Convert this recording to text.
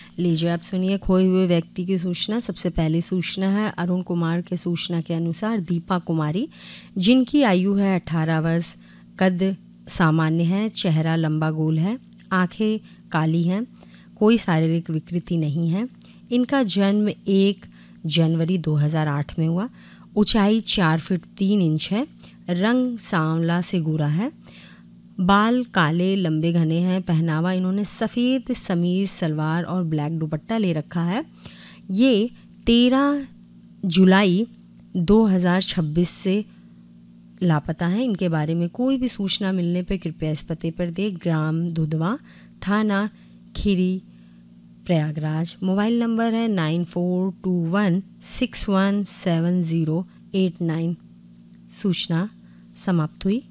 लीजिए आप सुनिए खोए हुए व्यक्ति की सूचना। सबसे पहली सूचना है अरुण कुमार के सूचना के अनुसार दीपा कुमारी, जिनकी आयु है 18 वर्ष, कद सामान्य है, चेहरा लंबा गोल है, आंखें काली हैं, कोई शारीरिक विकृति नहीं है। इनका जन्म 1 जनवरी 2008 में हुआ। ऊंचाई 4 फीट 3 इंच है। रंग सांवला से गोरा है। बाल काले लंबे घने हैं। पहनावा इन्होंने सफ़ेद समीज सलवार और ब्लैक दुपट्टा ले रखा है। ये 13 जुलाई 2026 से लापता हैं। इनके बारे में कोई भी सूचना मिलने पर कृपया इस पते पर दे। ग्राम दुधवा, थाना खीरी, प्रयागराज। मोबाइल नंबर है 9421617089। सूचना समाप्त हुई।